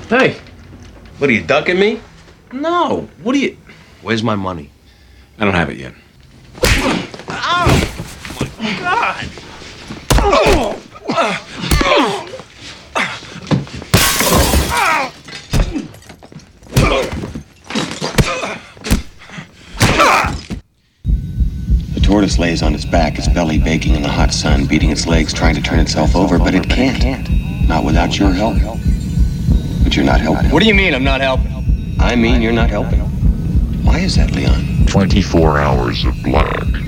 Hey. What, are you ducking me? No. What are you... Where's my money? I don't have it yet. Oh, my God. The tortoise lays on its back, its belly baking in the hot sun, beating its legs, trying to turn itself over, but it can't. Not without your help. But you're not helping. What do you mean I'm not helping? I mean you're not helping. Why is that, Leon? 24 hours of black.